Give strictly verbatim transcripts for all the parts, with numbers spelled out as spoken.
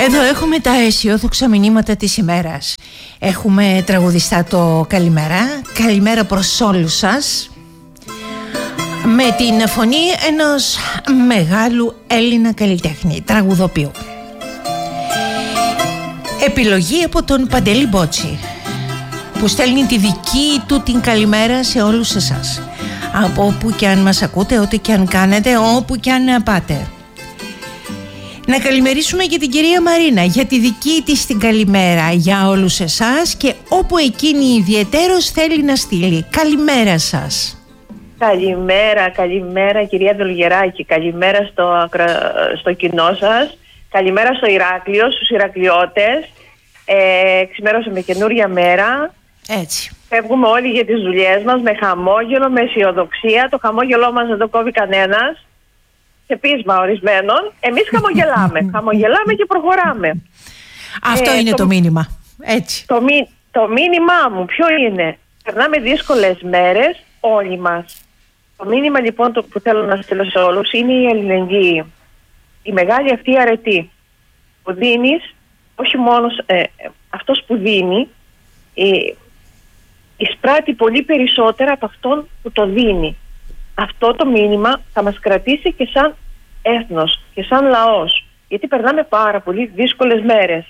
Εδώ έχουμε τα αισιόδοξα μηνύματα της ημέρας. Έχουμε τραγουδιστά το καλημέρα. Καλημέρα προς όλους σας. Με την φωνή ενός μεγάλου Έλληνα καλλιτέχνη, τραγουδοποιού. Επιλογή από τον Παντελή Μπότσι, που στέλνει τη δική του την καλημέρα σε όλους εσάς. Από όπου και αν μας ακούτε, ό,τι και αν κάνετε, όπου και αν πάτε. Να καλημερίσουμε και την κυρία Μαρίνα για τη δική της την καλημέρα για όλους εσάς και όπου εκείνη ιδιαιτέρως θέλει να στείλει. Καλημέρα σας. Καλημέρα, καλημέρα κυρία Δολγεράκη, καλημέρα στο, στο κοινό σας, καλημέρα στο Ηράκλειο, στους Ηρακλειώτες. Ε, ξημέρωσε με καινούρια μέρα. Έτσι. Φεύγουμε όλοι για τις δουλειές μας με χαμόγελο, με αισιοδοξία. Το χαμόγελό μας δεν το κόβει κανένας. Σε πείσμα ορισμένων. Εμείς χαμογελάμε. Χαμογελάμε και προχωράμε. Αυτό ε, είναι το, το μήνυμα. Έτσι. Το, το μήνυμά μου ποιο είναι? Περνάμε δύσκολες μέρες όλοι μας. Το μήνυμα λοιπόν το που θέλω να στείλω σε όλους είναι η αλληλεγγύη. Η μεγάλη αυτή αρετή που δίνεις, όχι μόνο ε, αυτός που δίνει, ε, εισπράττει πολύ περισσότερα από αυτόν που το δίνει. Αυτό το μήνυμα θα μας κρατήσει και σαν έθνος και σαν λαός, γιατί περνάμε πάρα πολύ δύσκολες μέρες.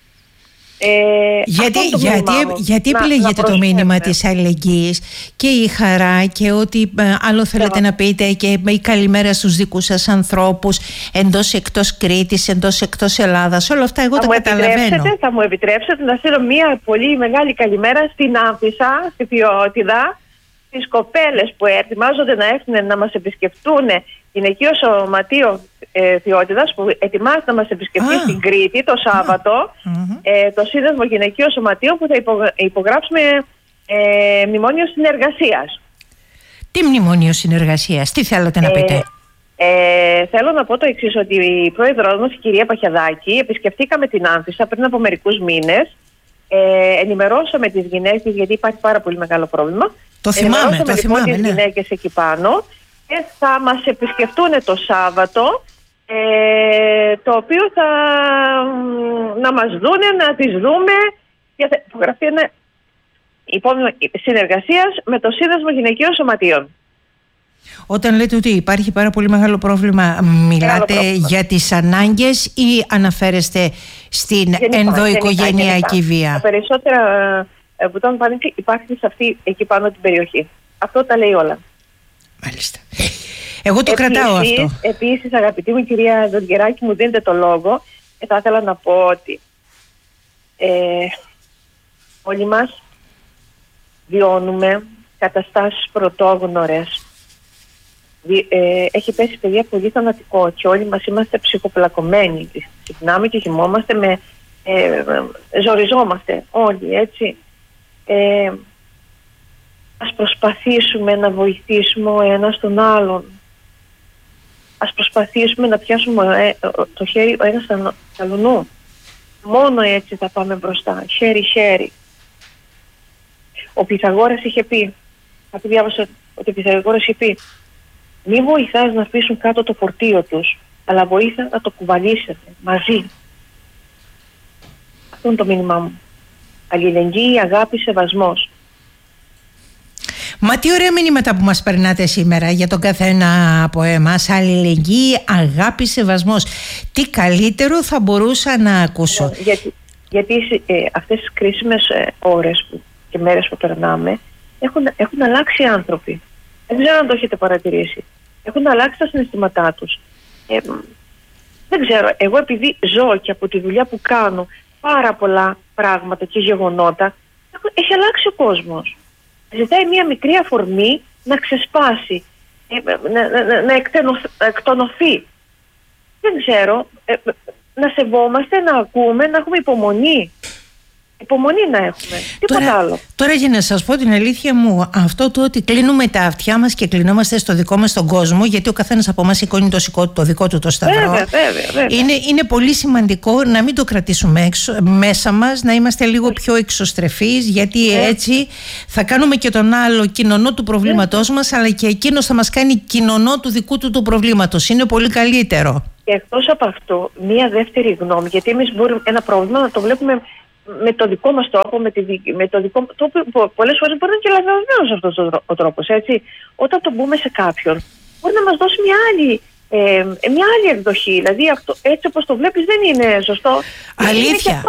Ε, γιατί γιατί, γιατί επιλέγετε το μήνυμα της αλληλεγγύης και η χαρά και ό,τι άλλο θέλετε yeah. να πείτε και η καλημέρα στους δικούς σας ανθρώπους εντός εκτός Κρήτης, εντός εκτός Ελλάδας, όλα αυτά εγώ θα τα καταλαβαίνω. Θα μου επιτρέψετε να στείλω μια πολύ μεγάλη καλημέρα στην Άμφισσα, στη Φιώτιδα, στις κοπέλες που ετοιμάζονται να έρθουν να μας επισκεφτούν γυναικείο σωματείο ε, Φιώτιδας, που ετοιμάζεται να μας επισκεφτεί ah. στην Κρήτη το Σάββατο, ah. ε, το Σύνδεσμο Γυναικείο Σωματείο, που θα υπογράψουμε ε, μνημόνιο συνεργασίας. Τι μνημόνιο συνεργασίας, τι θέλετε να πείτε? Ε, ε, θέλω να πω το εξής, ότι η πρόεδρός μας, η κυρία Παχιαδάκη, επισκεφτήκαμε την Άμφισσα πριν από μερικούς μήνες. Ε, ενημερώσαμε τις γυναίκες, γιατί υπάρχει πάρα πολύ μεγάλο πρόβλημα. Το θυμάμαι, το λοιπόν θυμάμαι, τις ναι. γυναίκες εκεί πάνω και θα μας επισκεφτούν το Σάββατο, ε, το οποίο θα να μας δούνε, να τις δούμε για θα υπογραφεί ένα υπόμνημα συνεργασίας με το Σύνδεσμο Γυναικείων Σωματείων. Όταν λέτε ότι υπάρχει πάρα πολύ μεγάλο πρόβλημα, μιλάτε πρόβλημα. για τις ανάγκες ή αναφέρεστε στην γενικά, ενδοοικογενειακή βία? Τα περισσότερα που τον πανίκη υπάρχει σε αυτή εκεί πάνω την περιοχή. Αυτό τα λέει όλα. Μάλιστα. Εγώ το επίσης, κρατάω αυτό. Επίσης, αγαπητή μου κυρία Δολγεράκη, μου δίνετε το λόγο και θα ήθελα να πω ότι ε, όλοι μας βιώνουμε καταστάσεις πρωτόγνωρες. Ε, έχει πέσει παιδιά πολύ θανατικό και όλοι μας είμαστε ψυχοπλακωμένοι. Ξυπνάμε και κοιμόμαστε με ε, ζοριζόμαστε όλοι, έτσι. Ε, ας προσπαθήσουμε να βοηθήσουμε ο ένας τον άλλον. Ας προσπαθήσουμε να πιάσουμε το χέρι ο ένας του αλλού. Μόνο έτσι θα πάμε μπροστά, χέρι-χέρι. Ο Πυθαγόρας είχε πει, αφού διάβασα ότι ο Πυθαγόρας είχε πει, μη βοηθάς να αφήσουν κάτω το φορτίο τους, αλλά βοήθα να το κουβαλήσετε μαζί. Αυτό είναι το μήνυμά μου. Αλληλεγγύη, αγάπη, σεβασμός. Μα τι ωραία μηνύματα που μας περνάτε σήμερα για τον καθένα από εμάς. Αλληλεγγύη, αγάπη, σεβασμός. Τι καλύτερο θα μπορούσα να ακούσω? Γιατί, γιατί ε, αυτές τις κρίσιμες ε, ώρες που, και μέρες που περνάμε έχουν, έχουν αλλάξει οι άνθρωποι. Δεν ξέρω αν το έχετε παρατηρήσει. Έχουν αλλάξει τα συναισθήματά τους. Ε, δεν ξέρω, εγώ επειδή ζω και από τη δουλειά που κάνω πάρα πολλά πράγματα και γεγονότα, έχει αλλάξει ο κόσμος. Ζητάει μια μικρή αφορμή να ξεσπάσει, να, να, να, να εκτονωθεί. Δεν ξέρω, ε, να σεβόμαστε, να ακούμε, να έχουμε υπομονή. Υπομονή να έχουμε. Τίποτα τώρα, άλλο. Τώρα για να σας πω την αλήθεια μου, αυτό το ότι κλείνουμε τα αυτιά μας και κλεινόμαστε στο δικό μας τον κόσμο, γιατί ο καθένας από εμάς σηκώνει το, σηκώ, το δικό του το σταυρό, βέβαια, βέβαια, βέβαια. Είναι, είναι πολύ σημαντικό να μην το κρατήσουμε έξω, μέσα μας, να είμαστε λίγο πιο εξωστρεφείς, γιατί ε. έτσι θα κάνουμε και τον άλλο κοινωνό του προβλήματός ε. μας, αλλά και εκείνος θα μας κάνει κοινωνό του δικού του του προβλήματος. Είναι πολύ καλύτερο. Και εκτός από αυτό, μία δεύτερη γνώμη, γιατί εμείς μπορούμε ένα πρόβλημα να το βλέπουμε με το δικό μας τρόπο, με, τη, με το δικό τρόπο, πολλές φορές μπορεί να είναι και λανθασμένος αυτός ο, ο τρόπος, έτσι. Όταν το μπούμε σε κάποιον, μπορεί να μας δώσει μια άλλη, ε, μια άλλη εκδοχή. Δηλαδή, αυτό, έτσι όπως το βλέπεις δεν είναι σωστό. Αλήθεια.